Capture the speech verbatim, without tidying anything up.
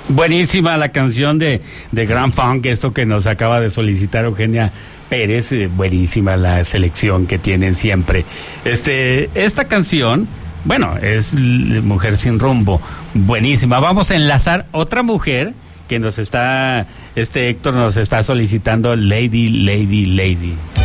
Buenísima la canción de, de Grand Funk, esto que nos acaba de solicitar Eugenia Pérez, eh, buenísima la selección que tienen siempre. Este, esta canción, bueno, es Mujer sin rumbo, buenísima. Vamos a enlazar otra mujer que nos está, este Héctor nos está solicitando, Lady, Lady, Lady.